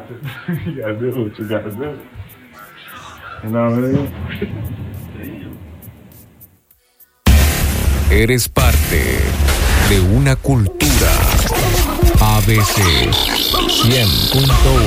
You gotta do what you gotta do. You know what I mean? Eres parte de una cultura. ABC 100.1